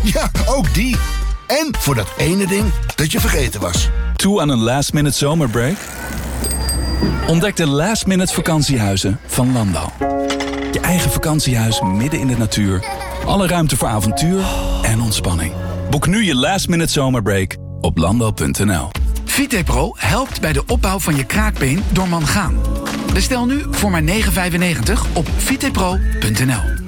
Ja, ook die. En voor dat ene ding dat je vergeten was. Toe aan een last-minute zomerbreak? Ontdek de last-minute vakantiehuizen van Landal. Je eigen vakantiehuis midden in de natuur. Alle ruimte voor avontuur en ontspanning. Boek nu je last-minute zomerbreak op landal.nl. Vitepro helpt bij de opbouw van je kraakbeen door mangaan. Bestel nu voor maar €9,95 op vitepro.nl.